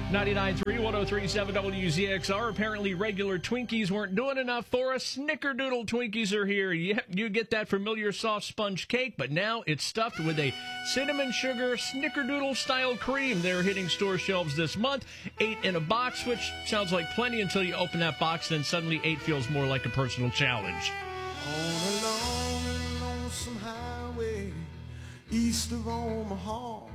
99.3, 103.7 WZXR. Apparently, regular Twinkies weren't doing enough for us. Snickerdoodle Twinkies are here. Yep, you get that familiar soft sponge cake, but now it's stuffed with a cinnamon sugar Snickerdoodle-style cream. They're hitting store shelves this month. 8 in a box, which sounds like plenty until you open that box, then suddenly 8 feels more like a personal challenge. On a long, lonesome highway east of Omaha,